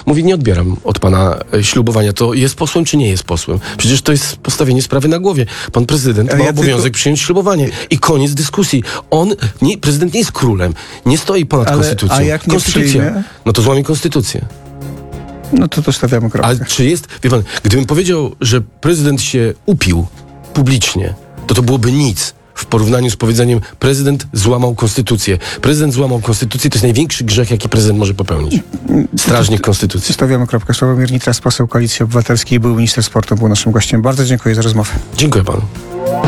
mówi, nie odbieram od pana ślubowania. To jest posłem, czy nie jest posłem? Przecież to jest postawienie sprawy na głowie. Pan prezydent ma obowiązek przyjąć ślubowanie. I koniec dyskusji. Prezydent nie jest królem. Nie stoi ponad konstytucją. A jak nie Konstytucja. przyjmie? No to złamie konstytucję. No to stawiamy kropkę. Ale czy jest, wie pan, gdybym powiedział, że prezydent się upił publicznie, to byłoby nic w porównaniu z powiedzeniem prezydent złamał konstytucję. Prezydent złamał konstytucję, to jest największy grzech, jaki prezydent może popełnić. Strażnik konstytucji. Stawiamy kropkę. Sławomir Nitras, poseł Koalicji Obywatelskiej, był minister sportu, był naszym gościem. Bardzo dziękuję za rozmowę. Dziękuję panu.